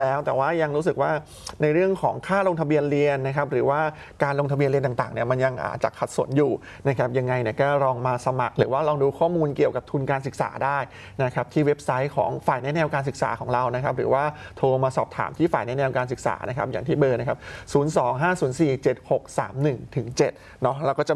แล้วแต่ว่ายังรู้สึกว่าในเรื่องของค่าลงทะเบียนเรียนนะครับหรือว่าการลงทะเบียนเรียนต่างๆเนี่ยมันยังอาจจะขัดสนอยู่นะครับยังไงเนี่ยก็ลองมาสมัครหรือว่าลองดูข้อมูลเกี่ยวกับทุนการศึกษาได้นะครับที่เว็บไซต์ของฝ่ายแนะแนวการศึกษาของเรานะครับหรือว่าโทรมาสอบถามที่ฝ่ายแนะแนวการศึกษานะครับอย่างที่เบอร์นะครับ025047631-7เนาะเราก็จะ